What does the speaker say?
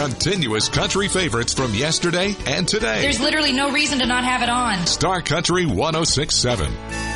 continuous country favorites from yesterday and today. There's literally no reason to not have it on. Star Country 106.7.